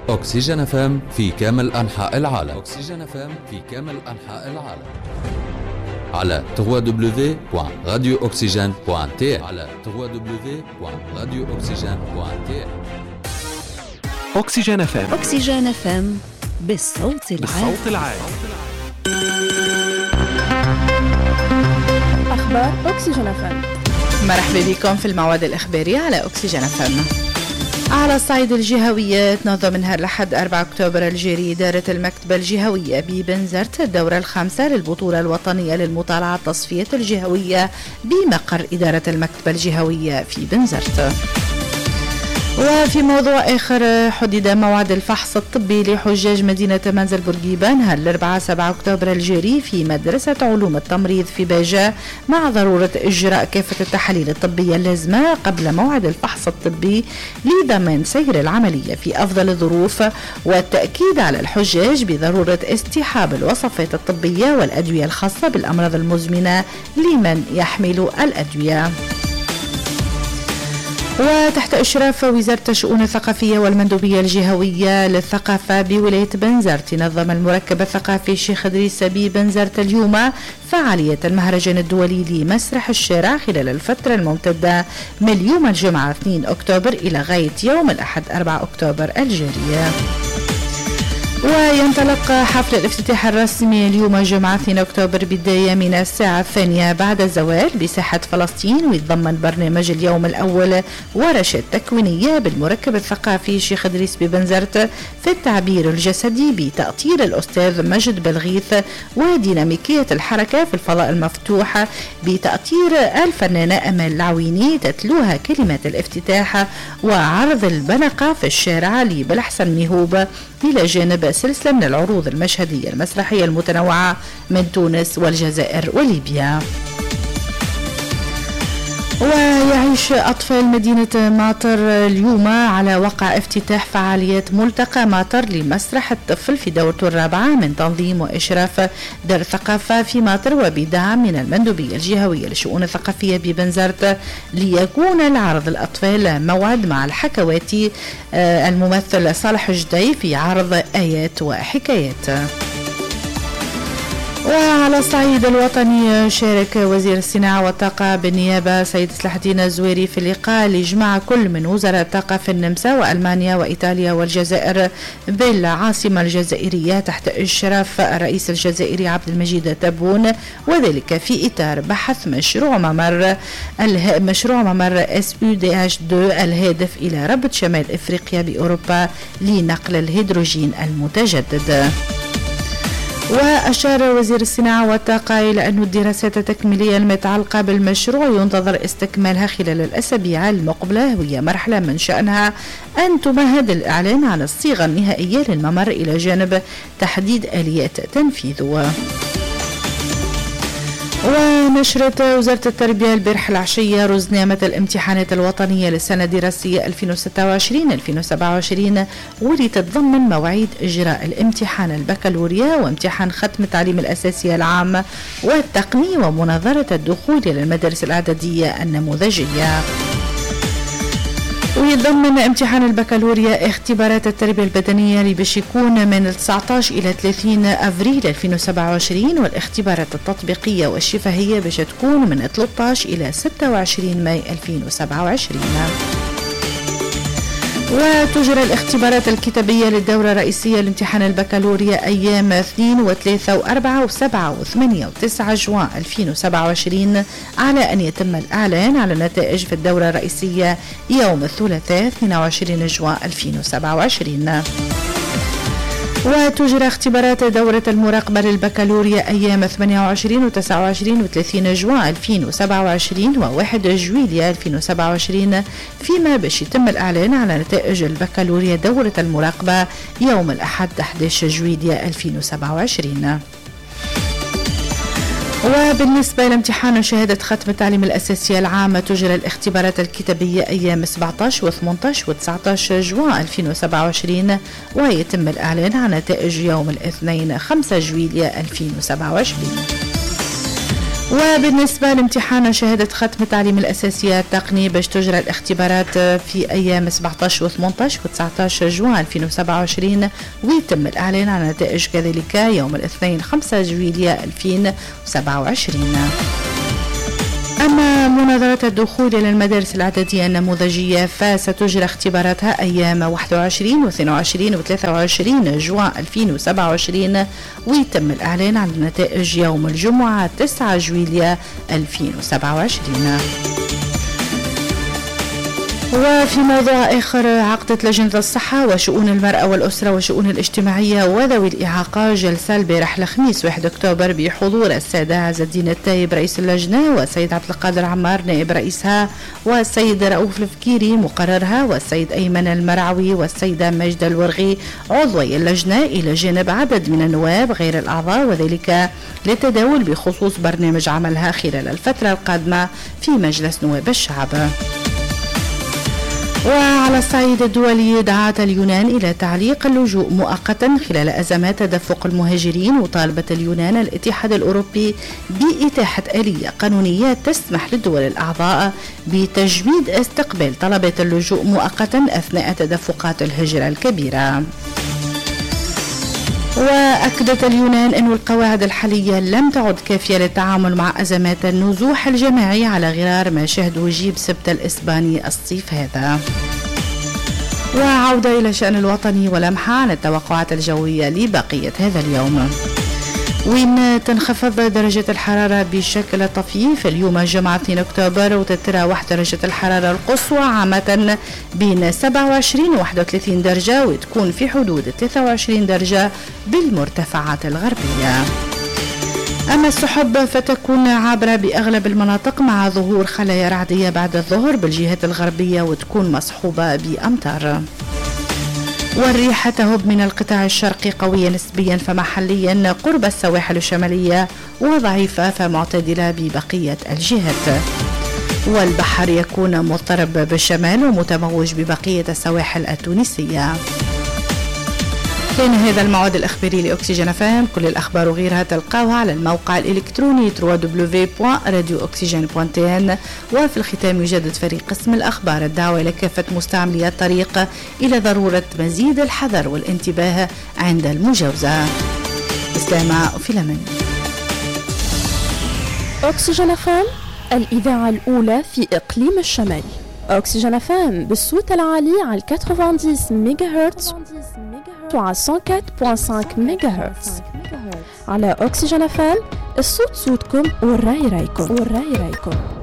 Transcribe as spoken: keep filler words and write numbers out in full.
أكسجين اف ام في كامل أنحاء العالم. أكسجين اف ام في كامل أنحاء العالم على دبليو دبليو دبليو دوت راديو أكسجين دوت تي على دبليو دبليو دبليو دوت راديو أكسجين دوت تي. أكسجين اف ام. أكسجين اف ام بالصوت العام. بالصوت العام. أخبار أكسجين اف ام. مرحبا بكم في المواد الإخبارية على أكسجين اف ام. على الصعيد الجهوي تنظم نهار الأحد أربعة أكتوبر الجاري إدارة المكتبة الجهوية ببنزرت الدورة الخامسة للبطولة الوطنية للمطالعة التصفية الجهوية بمقر إدارة المكتبة الجهوية في بنزرت. وفي موضوع آخر، حدد موعد الفحص الطبي لحجاج مدينة منزل بورقيبة نهار الأربعاء سبعة أكتوبر الجاري في مدرسة علوم التمريض في باجة، مع ضرورة إجراء كافة التحاليل الطبية اللازمة قبل موعد الفحص الطبي لضمان سير العملية في أفضل الظروف، والتأكيد على الحجاج بضرورة استصحاب الوصفات الطبية والأدوية الخاصة بالأمراض المزمنة لمن يحمل الأدوية. وتحت إشراف وزارة الشؤون الثقافية والمندوبية الجهوية للثقافة بولاية بنزرت، نظم المركب الثقافي الشيخ إدريس ببنزرت اليوم فعالية المهرجان الدولي لمسرح الشارع خلال الفترة الممتدة من يوم الجمعة اثنين أكتوبر إلى غاية يوم الأحد أربعة أكتوبر الجارية. وينطلق حفل الافتتاح الرسمي اليوم الجمعة اثنين أكتوبر بداية من الساعة الثانية بعد الزوال بساحة فلسطين، ويتضمن برنامج اليوم الأول ورشة تكوينية بالمركب الثقافي شيخ إدريس ببنزرت في التعبير الجسدي بتأطير الأستاذ مجد بلغيث، وديناميكية الحركة في الفضاء المفتوح بتأطير الفنانة أمال العويني تتلوها كلمات الافتتاح، وعرض البنقة في الشارع لبلحسن ميهوب، إلى جانب سلسلة من العروض المشهدية المسرحية المتنوعة من تونس والجزائر وليبيا. ويعيش أطفال مدينة ماطر اليوم على وقع افتتاح فعاليات ملتقى ماطر لمسرح الطفل في دورته الرابعة من تنظيم وإشراف دار الثقافة في ماطر، وبدعم من المندوبية الجهوية للشؤون الثقافية ببنزرت، ليكون العرض الأطفال موعد مع الحكواتي الممثل صالح جدي في عرض آيات وحكايات. وعلى الصعيد الوطني، شارك وزير الصناعة والطاقة بالنيابة سيد سلاح الدين الزويري في اللقاء اللي جمع كل من وزراء الطاقة في النمسا وألمانيا وإيطاليا والجزائر بالعاصمة الجزائرية تحت إشراف الرئيس الجزائري عبد المجيد تبون، وذلك في إطار بحث مشروع ممر مشروع ممر اس يو دي اتش اثنين الهادف إلى ربط شمال إفريقيا بأوروبا لنقل الهيدروجين المتجدد. وأشار وزير الصناعة والطاقة إلى أن الدراسات التكميلية المتعلقة بالمشروع ينتظر استكمالها خلال الأسابيع المقبلة، وهي مرحلة من شأنها أن تمهد الإعلان عن الصيغة النهائية للممر إلى جانب تحديد آليات تنفيذه. ونشرت وزارة التربية البارحة العشية رزنامة الامتحانات الوطنية للسنة الدراسية ألفين وستة وعشرين ألفين وسبعة وعشرين، واللي تتضمن مواعيد إجراء الامتحان البكالوريا وامتحان ختم التعليم الأساسي العام والتقني ومناظرة الدخول إلى المدارس الإعدادية النموذجية. ويتضمن امتحان البكالوريا اختبارات التربية البدنية اللي باش يكون من تسعة عشر إلى ثلاثين أفريل ألفين وسبعة وعشرين، والاختبارات التطبيقية والشفهية باش تكون من ثلاثة عشر إلى ستة وعشرين ماي ألفين وسبعة وعشرين. وتجرى الاختبارات الكتابية للدورة الرئيسية لامتحان البكالوريا أيام اثنين وثلاثة وأربعة وسبعة وثمانية وتسعة جوان ألفين وسبعة وعشرين، على أن يتم الإعلان على النتائج في الدورة الرئيسية يوم الثلاثاء اثنين وعشرين جوان ألفين وسبعة وعشرين. وتجرى اختبارات دورة المراقبة للبكالوريا أيام ثمانية وعشرين وتسعة وعشرين وثلاثين جوان ألفين وسبعة وعشرين وواحد جويليا ألفين وسبعة وعشرين، فيما باش يتم الإعلان على نتائج البكالوريا دورة المراقبة يوم الأحد أحد عشر جويليا ألفين وسبعة وعشرين. وبالنسبة لامتحان شهادة ختم التعليم الأساسي العام، تجرى الاختبارات الكتابية أيام سبعة عشر وثمانية عشر وتسعة عشر جوان ألفين وسبعة وعشرين، ويتم الإعلان عن نتائج يوم الاثنين خمسة جويليا ألفين وسبعة وعشرين. وبالنسبة لامتحان شهادة ختم تعليم الأساسيات التقني باش تجرى الاختبارات في أيام سبعطاش و ثمنطاش و تسعطاش جوان ألفين وسبعة وعشرين، ويتم الإعلان عن النتائج كذلك يوم الاثنين خمسة جويلية ألفين وسبعة وعشرين. أما مناظرة الدخول إلى المدارس الإعدادية النموذجية فستجرى اختباراتها أيام واحد وعشرين و اثنين وعشرين و ثلاثة وعشرين جوان ألفين وسبعة وعشرين، ويتم الإعلان عن النتائج يوم الجمعة تسعة جويلية ألفين وسبعة وعشرين. وفي موضوع آخر، عقدت لجنة الصحة وشؤون المرأة والأسرة وشؤون الاجتماعية وذوي الإعاقة جلسة البارح الخميس واحد أكتوبر بحضور السادة عز الدين التايب رئيس اللجنة، والسيد عبد القادر عمار نائب رئيسها، والسيد رؤوف الفكيري مقررها، والسيد أيمن المرعوي والسيدة مجدة الورغي عضوي اللجنة، إلى جانب عدد من النواب غير الأعضاء، وذلك للتداول بخصوص برنامج عملها خلال الفترة القادمة في مجلس نواب الشعب. وعلى الصعيد الدولي، دعت اليونان إلى تعليق اللجوء مؤقتا خلال أزمات تدفق المهاجرين، وطالبت اليونان الاتحاد الأوروبي بإتاحة آلية قانونية تسمح للدول الأعضاء بتجميد استقبال طلبات اللجوء مؤقتا أثناء تدفقات الهجرة الكبيرة. وأكدت اليونان أن القواعد الحالية لم تعد كافية للتعامل مع أزمات النزوح الجماعي على غرار ما شهدوا جيب سبت الإسباني الصيف هذا. وعودة إلى الشأن الوطني ولمحة عن التوقعات الجوية لبقية هذا اليوم، وين تنخفض درجة الحرارة بشكل طفيف اليوم الجمعة اثنين أكتوبر، وتتراوح درجة الحرارة القصوى عامة بين سبعة وعشرين و واحد وثلاثين درجة، وتكون في حدود ثلاثة وعشرين درجة بالمرتفعات الغربية. أما السحب فتكون عابرة بأغلب المناطق مع ظهور خلايا رعدية بعد الظهر بالجهات الغربية، وتكون مصحوبة بأمطار. والريح تهب من القطاع الشرقي قوية نسبيا فمحليا قرب السواحل الشمالية، وضعيفة فمعتدلة ببقية الجهات. والبحر يكون مضطرب بالشمال ومتموج ببقية السواحل التونسية. كان هذا الموعد الإخباري لأكسجين فام. كل الأخبار وغيرها تلقاوها على الموقع الإلكتروني دبليو دبليو دبليو دوت راديو أكسجين دوت تي إن. وفي الختام يجدد فريق قسم الأخبار الدعوة إلى كافة مستعملي الطريق إلى ضرورة مزيد الحذر والانتباه عند المجاوزة. استماع في الأمان. أكسجين فام، الإذاعة الأولى في إقليم الشمال. أكسجين فام بالصوت العالي على ثمانين ميجا هرتز وعلى مية وأربعة فاصلة خمسة ميجا هرتز. على أكسجين فام، الصوت صوتكم والرأي رأيكم والرأي رأيكم.